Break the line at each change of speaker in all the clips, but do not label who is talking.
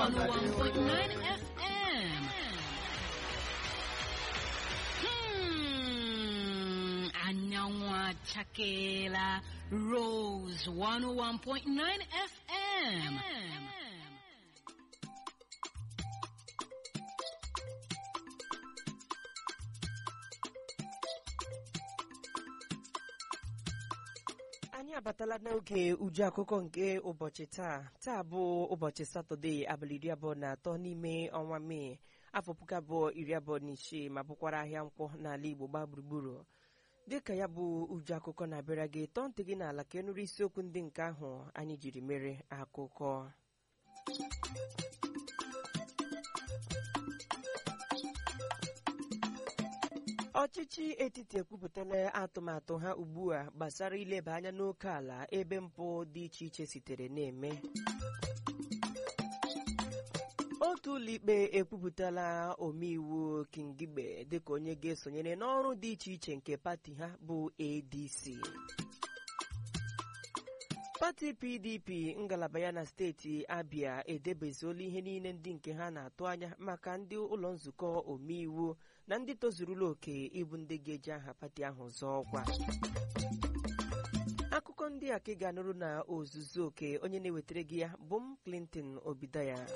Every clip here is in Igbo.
101.9 FM. Anyanwa Chakela Rose 101.9 FM.
Anyị abatala n'oge uju akụkọ nke ụbọchị taa bụ ụbọchị Satọde abalị 23 n'ime ọnwa Mee afọ 2026 ma bụkwara ahịa nkwọ n'ala Igbo gbaa gburugburu. Dịka ya bụ uju akụkọ na-abịara gị, tọọ ntị gị n'ala ka ịnụrụ isiokwu ndị nke ahụ anyị jiri mere akụkọ. Ọchịchị etiti ekwupụtala atụmatụ ha ugbu a gbasara ileba anya n'oke ala ebe mpụ dị iche iche sitere na-eme. Otu ụlọikpe ekwupụtala omeiwu Kingibe dịka onye ga-esonyere n'ọrụ dị iche iche nke pati ha bụ ADC. Pati PDP ngalaba ya na steeti Abia edebezuola ihe niile ndị nke ha na-atụ anya maka ndị ụlọ nzukọ omeiwu na ndị tozurula oke ịbụ ndị ga-eji aha pati ahụ zọọ ọkwa. Akụkọ ndị a ka ị ga-anụrụ na ozuzu oke, onye na-ewetara gị ya bụ m Clinton Obidaya.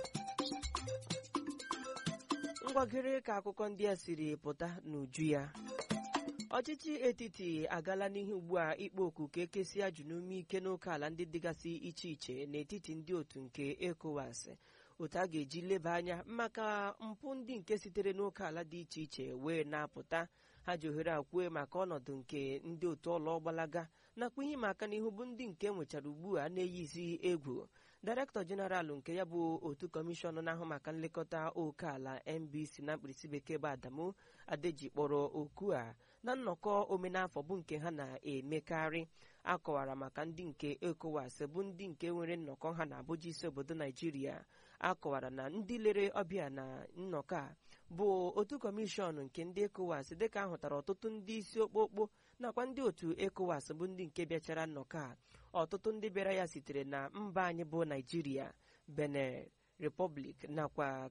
Ngwagere ka akụkọ ndị a siri pụta n'uju ya. Ọchịchị etiti agala n'ihu ugbu a ikpo oku ka ekesịa ajụ n'ume ike n'oke ala ndị dịgasị iche iche n'etiti ndị otu nke ECOWAS, otu a ga-eji leba anya maka mpụ ndị nke sitere n'oke ala dị iche iche wee na-apụta. Ha ji ohere akwue maka ọnọdụ nke ndị otu ọlọ gbalaga nakwa ihe maka n'ihu bụ ndị nke nwechara ugbu a na-eyizi egwu. Director General nke ya bụ otu kọmishọn na-ahụ maka nlekọta oke ala NBC na mkpirisi bekee bụ Adamu Adeji kpọrọ oku a na nnọkọ omenafọ bụ nke ha na-emekarị. Akọwara maka ndị nke ECOWAS bụ ndị nke nwere nnọkọ ha na Abuja, isi obodo Naijiria. Akọwara na ndị lere ọbịa na nnọkọ a bụ otu kọmishọn nke ndị ECOWAS dịka ahụtara ọtụtụ ndị isi okpokpo nakwa ndị otu ECOWAS bụ ndị nke bịachara nnọkọ a. Ọtụtụ ndị bịara ya sitere na mba anyị bụ Naijiria, Benin Republic nakwa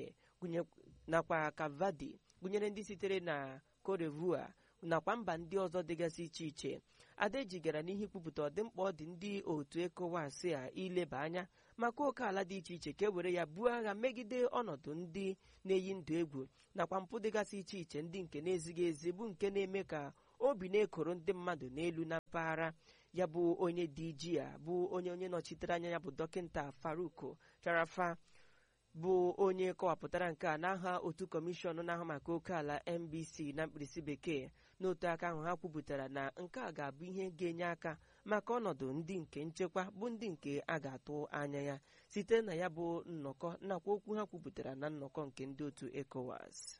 Kavadi, gụnyere ndị sitere na Cote d'Ivoire nakwa mba ndị ọzọ dịgasị iche iche. Adeji gara n'ihi kwupụta ọdịmkpa ọ dị ndị otu ECOWAS a ileba anya maka oke ala dị iche iche ka e were ya buo agha megide ọnọdụ ndị na-eyi ndụ egwu nakwa mpụ dịgasị iche iche ndị nke na-ezighị ezi bụ nke na-eme ka obi na-ekoro ndị mmadụ n'elu na mpaghara. Ya bụ onye DG a bụ onye nọchitere anya ya bụ dọkịta Faruku Charafa bụ onye kọwapụtara nke a n'aha otu kọmishọn na-ahụ maka oke ala NBC na mkpirisi bekee. N'otu aka ahụ ha kwupụtara na nke a ga-abụ ihe ga-enye aka maka ọnọdụ ndị nke nchekwa bụ ndị nke a ga-atụ anya ya site na ya bụ nnọkọ nakwa okwu ha kwupụtara na nnọkọ nke ndị otu ECOWAS.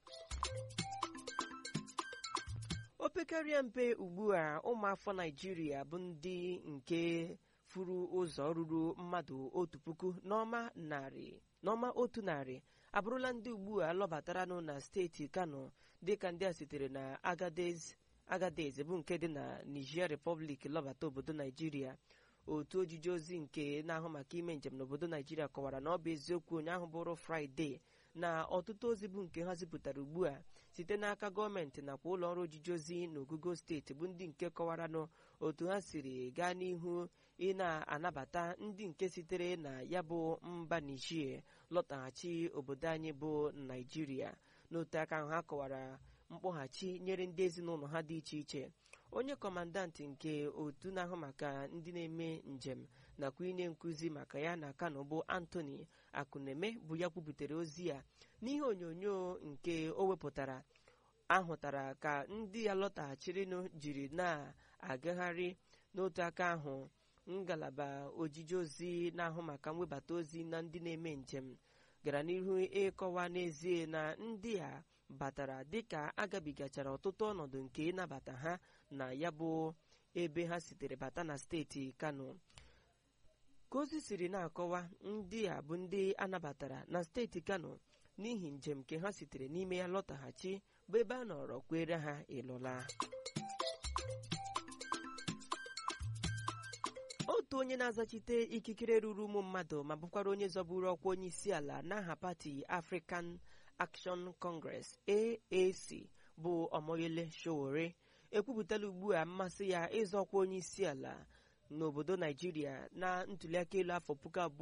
Opekarịa mpe ugbu a ụmụafọ Naijiria bụ ndị nke furu ụzọ ruru mmadụ 1,000 n'ọma 100 abụrụla ndị ugbu a lọbataranụ na steeti Kano dịka ndị a sitere na Agadez bụ nke dị na Niger Republic lọbata obodo Naijiria. Otu ojiji ozi nke na-ahụ maka ime njem n'obodo Naijiria kọwara na ọ bụ eziokwu ụnyaahụ bụrụ Fraịde na ọtụtụ ozi bụ nke ha zipụtara ugbu a site n'aka gọọmenti nakwa ụlọ ọrụ ojiji ozi n'ogugo steeti bụ ndị nke kọwara otu ha siri gaa n'ihu ị na-anabata ndị nke sitere na ya bụ mba Niger lọtaghachi obodo anyị bụ Naijiria. N'otu aka ahụ ha kọwara mkpọghachi nyere ndị ezinụlọ ha dị iche iche. Onye kọmandantị nke otu na-ahụ maka ndị na-eme njem nakwa inye nkụzi maka ya na Kano bụ Anthony Akuneme bụ ya kwubutere ozi ya n'ihe onyonyo nke o wepụtara. Ahụtara ka ndị ya lọtaghachirinụ jiri na-agagharị. N'otu aka ahụ ngalaba ojiji ozi na-ahụ maka mwebata ozi na ndị na-eme njem gara n'ihu ịkọwa n'ezie na ndị a batara dịka agabigachara ọtụtụ ọnọdụ nke ịnabata ha na ya bụ ebe ha sitere bata na steeti Kano. Ka ozi siri na-akọwa, ndị a bụ ndị anabatara na steeti Kano n'ihi njem nke ha sitere n'ime ya lọtaghachi bụ ebe a nọrọ kwere ha ịlụla. otu onye na-azachite ikikere ruru ụmụ mmadụ ma bụkwara onye zọburu ọkwa onye isi ala n'aha pati African Action Congress AAC bụ Omoyele Sowore ekwupụtala ugbu a mmasị ya ịzọkwa onye isi ala n'obodo Naijiria na ntuliaka elu afọ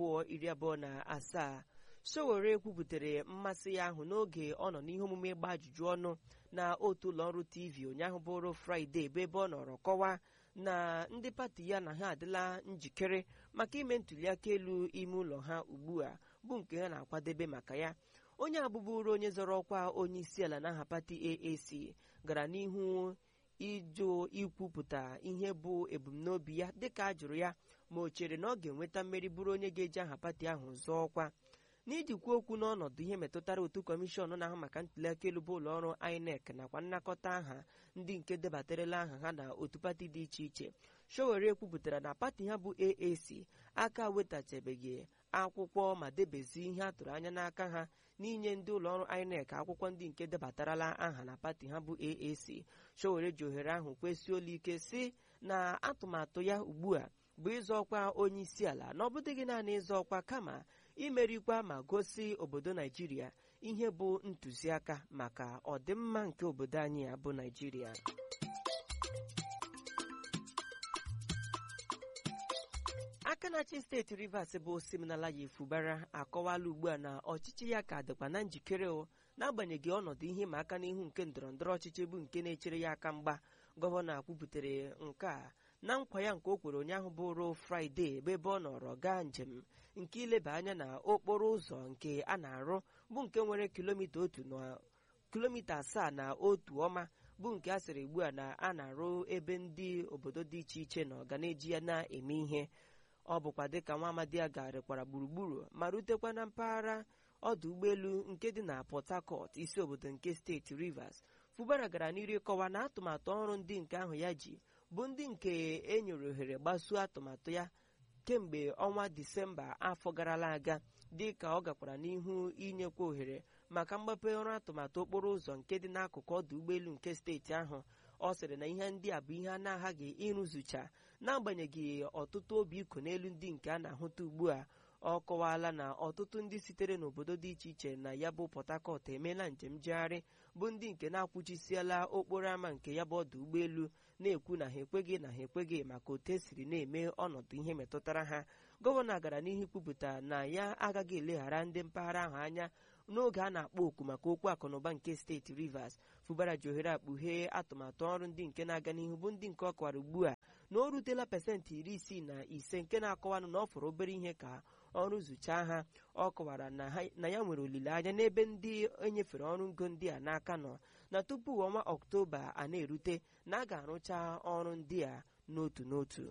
2027. Sowore kwupụtara mmasị ya ahụ n'oge ọ nọ n'ihe omume ịgba ajụjụ ọnụ na otu ụlọọrụ TV ụnyaahụ bụrụ Fraịde, ebe ọ nọrọ kọwaa na ndị pati ya na ha adịla njikere maka ime ntuliaka elu ime ụlọ ha ugbu a bụ nke ha na-akwadebe maka ya. Onye abụbụrụ onye zọrọ ọkwa onye isi ala n'aha pati AAC gara n'ihu ịjụ ikwupụta ihe bụ ebumnobi ya dịka a jụrụ ya ma o chere na ọ ga-enweta mmeri bụrụ onye ga-eji aha pati ahụ zọọ ọkwa. N'ijikwa okwu n'ọnọdụ ihe metụtara otu kọmishọn na-ahụ maka ntuliaka elu bụ ụlọọrụ INEC nakwa nnakọta aha ndị nke debatarala aha ha na otu pati dị iche iche, Sowore kwupụtara na pati ha bụ AAC aka wetachabeghị akwụkwọ ma debezi ihe a tụrụ anya n'aka ha n'inye ndị ụlọọrụ INEC akwụkwọ ndị nke debatarala aha na pati ha bụ AAC. Sowore ji ohere ahụ kwesị olu ike si na atụmatụ ya ugbu a bụ ịzọ ọkwa onye isi ala na ọ bụdịghị naanị ịzọ ọkwa kama imerikwa ma gosi obodo Naijiria ihe bụ ntụziaka maka ọdịmma nke obodo anyị ya bụ Naijiria. Aka na-achị steeti Rivers bụ Siminalayi Fubara akọwala ugbu a na ọchịchị ya ka dịkwa na njikere n'agbanyeghị ọnọdụ ihe ma aka n'ihu nke ndọrọndọrọ ọchịchị bụ nke na-echere ya aka mgba. Gọvanọ kwuputere nke a na nkwa ya nke o kwere ụnyaahụ bụrụ Fraịde, ebe ọ nọrọ gaa njem nke ileba anya na okporo ụzọ nke a na-arụ bụ nke nwere kilomita 7 na otu ọma bụ nke a sịrị ugbu a na a na-arụ ebe ndị obodo dị iche iche na ọganeji ya na-eme ihe. Ọ bụkwa dịka nwa amadi ya garịkwara gburugburu ma rutekwa na mpaghara ọdụ ụgbọelu nke dị na Port Harcourt, isi obodo nke steeti Rivers. Fubara gara n'ihu ịkọwa na atụmatụ ọrụ ndị nke ahụ ya ji bụ ndị nke e nyere ohere gbasuo atụmatụ ya kemgbe ọnwa Disemba afọ gara aga, dị ka ọ gakwara n'ihu inyekwa ohere maka mgbape ọrụ atụmatụ okporo ụzọ nke dị n'akụkụ ọdụ ụgbọelu nke steeti ahụ. Ọ sịrị na ihe ndị a bụ ihe a na-aghaghị ịrụzucha n'agbanyeghị ọtụtụ obi iko n'elu ndị nke a na-ahụta ugbu a. Ọ kọwaala na ọtụtụ ndị sitere n'obodo dị iche iche na ya bụ Port Harcourt emeela njem njegharị bụ ndị nke na-akwụchisiela okporo ama nke ya bụ ọdụ ụgbọelu, na-ekwu na ha ekweghị maka otu esiri na-eme ọnọdụ ihe metụtara ha. Gọvanọ gara n'ihu kwupụta na ya agaghị eleghara ndị mpaghara ahụ anya n'oge a na-akpọ oku maka okwu akụnụba nke steeti Rivers. Fubara ji ohere akpughee atụmatụ ọrụ ndị nke na-aga n'ihu bụ ndị nke ọ kọwara ugbu a na o rutela pasentị 65 nke na-akọwanụ na ọ fọrọ obere ihe ka ọrụ zụcha ha. Ọ kọwara na ya nwere olileanya n'ebe ndị enyefere ọrụ ngo ndị a n'aka nọ na tupu ọnwa Ọktoba a na-erute na a ga-arụcha ọrụ ndị a n'otu n'otu.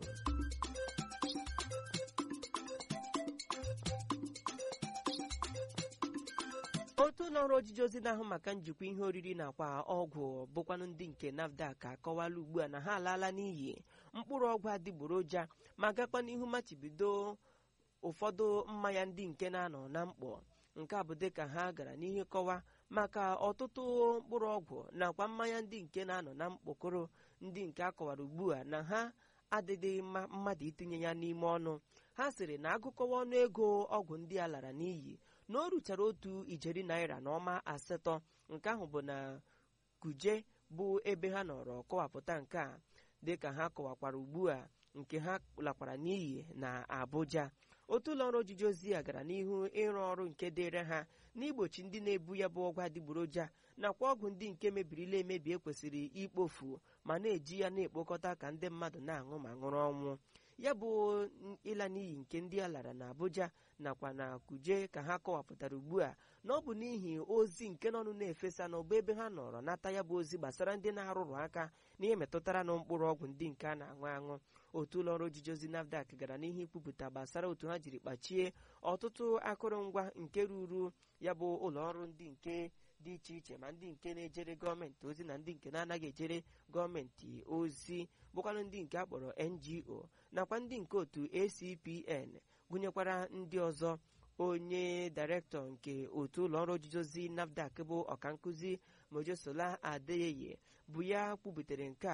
Otu ụlọọrụ ojiji ozi na-ahụ maka njikwa ihe oriri nakwa ọgwụ bụkwanụ ndị nke NAFDAC akọwala ugbu a na ha alaala n'iyi mkpụrụ ọgwụ adịgboroja ma gakwa n'ihu machibido ụfọdụ mmanya ndị nke na-anọ na mkpọ. Nke a bụ dịka ha gara n'ihu kọwa maka ọtụtụ mkpụrụ ọgwụ nakwa mmanya ndị nke na-anọ na mkpokoro ndị nke a kọwara ugbu a na ha adịghị mma mmadụ itinye ya n'ime ọnụ. Ha sịrị na agụkọwa ọnụ ego ọgwụ ndị a lara n'iyi na o ruchara otu ijeri naira na ọma 8. Nke ahụ bụ na Kuje bụ ebe ha nọrọ kọwapụta nke a dịka ha kọwakwara ugbu a nke ha lakwara n'iyi na Abuja. Otu ụlọọrụ ojiji ozi a gara n'ihu ịrụ ọrụ nke dịịrị ha n'igbochi ndị na-ebu ya bụ ọgwụ adịgboroja nakwa ọgwụ ndị nke mebirila emebi ekwesịrị ikpofu ma na-eji ya na-ekpokọta ka ndị mmadụ na-aṅụ ma ṅụrụ ọnwụ. Ya bụ ịla n'iyi nke ndị a lara na Abuja nakwa na Kuje ka ha kọwapụtara ugbu a na ọ bụ n'ihi ozi nke n'ọnụ na-efesa n'ọba ebe ha nọrọ nata ya bụ ozi gbasara ndị na-arụrụ aka n'ihe metụtara na mkpụrụ ọgwụ ndị nke a na-aṅụ aṅụ. Otu ụlọọrụ ojiji ozi NAFDAC gara n'ihu ikwupụta gbasara otu ha jiri kpachie ọtụtụ akụrụngwa nke ruru ya bụ ụlọọrụ ndị nke dị iche iche ma ndị nke na-ejere gọọmenti ozi na ndị nke na-anaghị ejere gọọmenti ozi bụkwanụ ndị nke akpọrọ NGO nakwa ndị nke otu ACPN gụnyekwara ndị ọzọ. Onye dairektọ nke otu ụlọọrụ ojiji ozi NAFDAC bụ ọkankụzi Mojesola Adeyeye bụ ya kwubutere nke a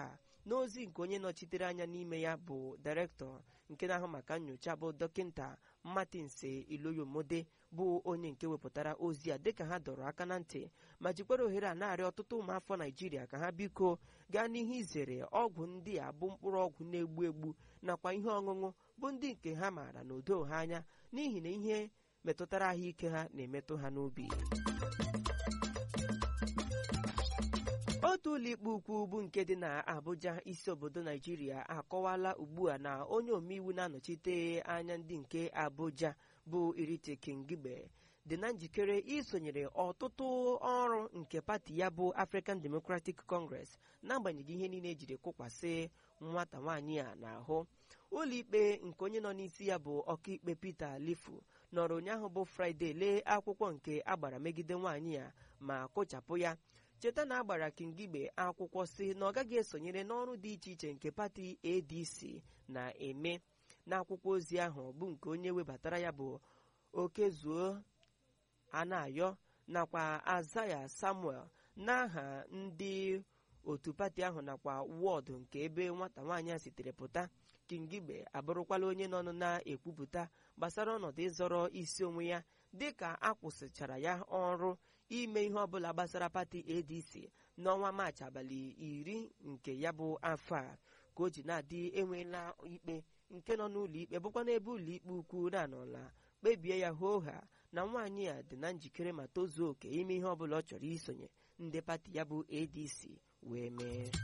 n'ozi nke onye nọchitere anya n'ime ya bụ direktọ nke na-ahụ maka nnyocha bụ dọkịnta Martinse Iloyomode bụ onye nke wepụtara ozi a dịka ha dọrọ aka na ntị ma jikwara ohere a na-arịọ ọtụtụ ụmụafọ Naịjirịa ka ha biko gaa n'ihu izere ọgwụ ndị a bụ mkpụrụ ọgwụ na-egbu egbu nakwa ihe ọṅụṅụ bụ ndị nke ha maara na odo ha anya n'ihi na ihe metụtara ahụike ha na-emetụ ha n'obi. Otu ụlọikpe ukwu bụ nke dị na Abuja, isi obodo Naịjirịa, akọwala ugbu a na onye omeiwu na-anọchite anya ndị nke Abuja bụ Irite Kingibe dị na njikere isonyere ọtụtụ ọrụ nke pati ya bụ African Democratic Congress n'agbanyeghị ihe niile ejiri kụkwasị nwata nwaanyị a n'ahụ. Ụlọikpe nke onye nọ n'isi ya bụ ọkaikpe Peter Lifu nọrọ ụnyaahụ bụ Fraịde lee akwụkwọ nke agbara megide nwaanyị a ma kụchapụ ya. Cheta na agbara Kingibe akwụkwọ si na ọ gaghị esonyere n'ọrụ dị iche iche nke pati ADC na-eme. N'akwụkwọ ozi ahụ bụ nke onye webatara ya bụ Okezuo Anayo nakwa Azaya Samuel n'aha ndị otu pati ahụ nakwa wọdụ nke ebe nwata nwaanyị a sitere pụta. Kingibe abụrụkwala onye nọ na-ekwupụta gbasara ọnọdụ ịzọrọ isi onwe ya dịka akwụsịchara ya ọrụ ime ihe ọbụla gbasara pati ADC n'ọnwa Maachị abalị 10 nke ya bụ afọ a ka o ji na-adị enweela ikpe nke nọ n'ụlọ ikpe bụkwa n'ebe ụlọikpe ukwu na-anọla kpebie ya hoo ha na nwaanyị a dị na njikere ma tozuo oke ime ihe ọbụla ọ chọrọ isonye ndị pati ya bụ ADC wee mee.